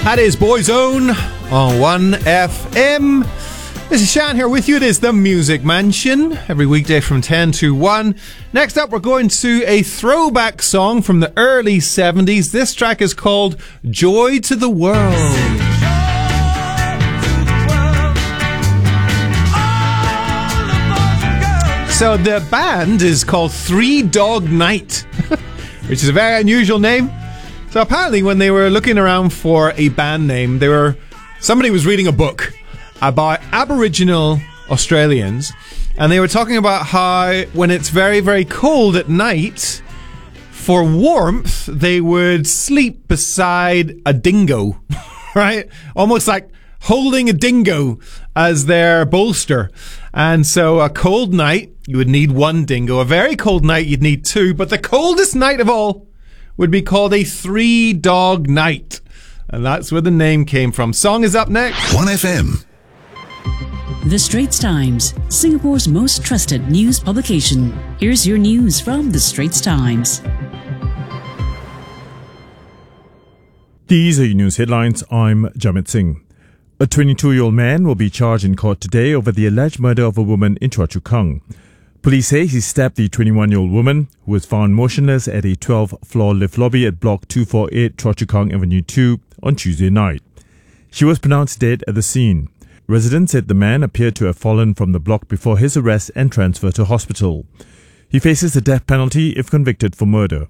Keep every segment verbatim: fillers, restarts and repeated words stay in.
That is Boyzone on one F M. This is Shan here with you. It is the Music Mansion, every weekday from ten to one. Next up, we're going to a throwback song from the early seventies. This track is called Joy to the World. So the band is called Three Dog Night, which is a very unusual name. So apparently when they were looking around for a band name, they were somebody was reading a book about Aboriginal Australians, and they were talking about how when it's very, very cold at night, for warmth, they would sleep beside a dingo, right? Almost like holding a dingo as their bolster. And so a cold night, you would need one dingo. A very cold night, you'd need two. But the coldest night of all would be called a three-dog night. And that's where the name came from. Song is up next. one F M. The Straits Times, Singapore's most trusted news publication. Here's your news from The Straits Times. These are your news headlines. I'm Jamit Singh. A twenty-two-year-old man will be charged in court today over the alleged murder of a woman in Choa Chu Kang. Police say he stabbed the twenty-one-year-old woman, who was found motionless at a twelve-floor lift lobby at Block two forty-eight Choa Chu Kang Avenue two on Tuesday night. She was pronounced dead at the scene. Residents said the man appeared to have fallen from the block before his arrest and transfer to hospital. He faces the death penalty if convicted for murder.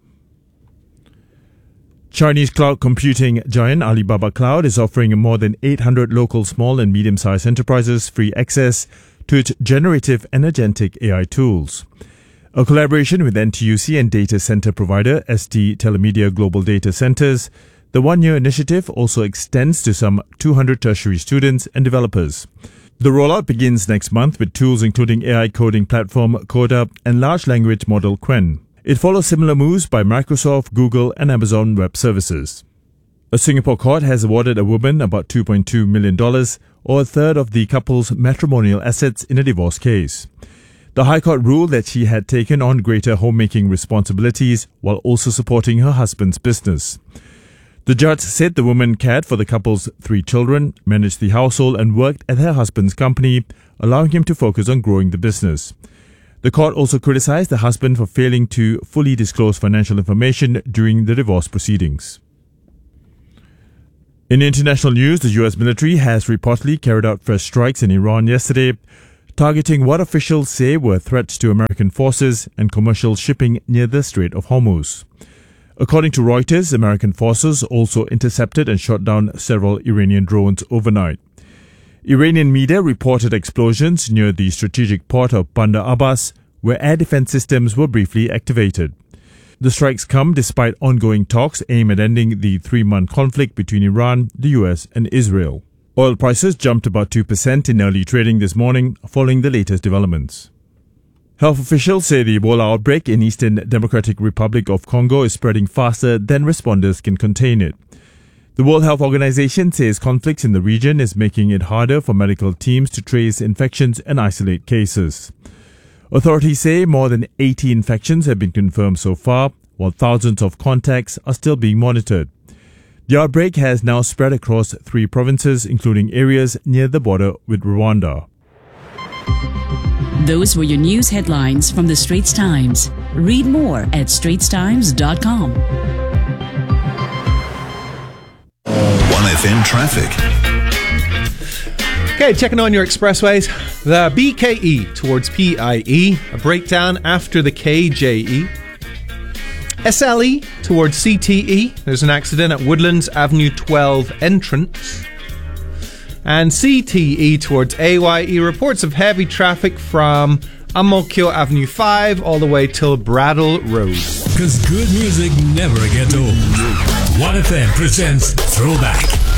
Chinese cloud computing giant Alibaba Cloud is offering more than eight hundred local small and medium-sized enterprises free access to its generative and agentic A I tools. A collaboration with N T U C and data center provider S T Telemedia Global Data Centers, the one-year initiative also extends to some two hundred tertiary students and developers. The rollout begins next month with tools including A I coding platform Coda and large language model Qwen. It follows similar moves by Microsoft, Google and Amazon Web Services. A Singapore court has awarded a woman about two point two million dollars, or a third of the couple's matrimonial assets in a divorce case. The High Court ruled that she had taken on greater homemaking responsibilities while also supporting her husband's business. The judge said the woman cared for the couple's three children, managed the household and worked at her husband's company, allowing him to focus on growing the business. The court also criticized the husband for failing to fully disclose financial information during the divorce proceedings. In international news, the U S military has reportedly carried out fresh strikes in Iran yesterday, targeting what officials say were threats to American forces and commercial shipping near the Strait of Hormuz. According to Reuters, American forces also intercepted and shot down several Iranian drones overnight. Iranian media reported explosions near the strategic port of Bandar Abbas, where air defense systems were briefly activated. The strikes come despite ongoing talks aimed at ending the three-month conflict between Iran, the U S and Israel. Oil prices jumped about two percent in early trading this morning following the latest developments. Health officials say the Ebola outbreak in Eastern Democratic Republic of Congo is spreading faster than responders can contain it. The World Health Organization says conflicts in the region is making it harder for medical teams to trace infections and isolate cases. Authorities say more than eighty infections have been confirmed so far, while thousands of contacts are still being monitored. The outbreak has now spread across three provinces, including areas near the border with Rwanda. Those were your news headlines from The Straits Times. Read more at straits times dot com. one F M traffic. Okay, checking on your expressways. The B K E towards P I E, a breakdown after the K J E. S L E towards C T E, there's an accident at Woodlands Avenue twelve entrance. And C T E towards A Y E, reports of heavy traffic from Ang Mo Kio Avenue five all the way till Bradle Road. Because good music never gets old. one F M presents Throwback.